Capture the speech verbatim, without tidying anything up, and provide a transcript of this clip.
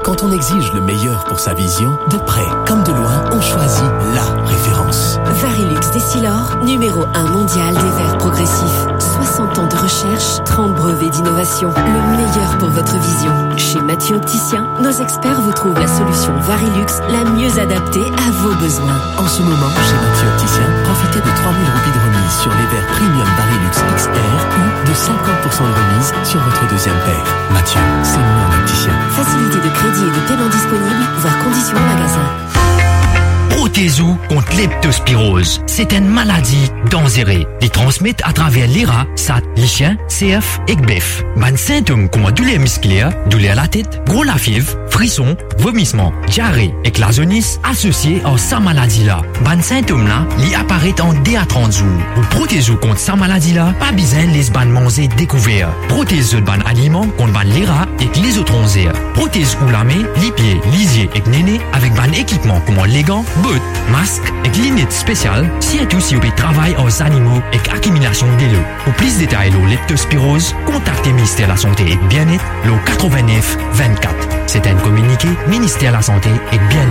Quand on exige le meilleur pour sa vision, de près comme de loin, on choisit la référence. Varilux Dessilor, numéro un mondial des verres progressifs. soixante ans de recherche, trente brevets d'innovation. Le meilleur pour votre vision. Chez Mathieu Opticien, nos experts vous trouvent la solution Varilux la mieux adaptée à vos besoins. En ce moment, chez Mathieu Opticien, profitez de trois mille roupies de remise sur les verres Premium Varilux X R ou de cinquante pour cent de remise sur votre deuxième paire. Mathieu, c'est mon opticien. Facilité de crédit et de paiement disponible, voire conditions en magasin. Protésou contre leptospirose. C'est une maladie dangereuse. Ils transmettent à travers les rats, sat, les chiens, C F et B F. Ban symptômes comme douleur musculaire, douleur à la tête, gros la fièvre, frisson, vomissement, diarrhée et clasonis associés à sa maladie-là. Ban symptômes-là, li apparaît en D à trente jours. Ou protésou contre sa maladie-là, pas besoin les ban manger découvert. Protésou ban aliments contre ban les rats et les autres onzères. Protésou la main, les pieds, les yeux et néné avec ban équipement comme les gants, bottes, masques et lunettes spéciales, surtout si vous travaillez aux animaux et accumulation de l'eau. Pour plus de détails sur leptospirose, contactez le ministère de la Santé et Bien-être, le quatre-vingt-neuf vingt-quatre. C'est un communiqué ministère de la Santé et Bien-être.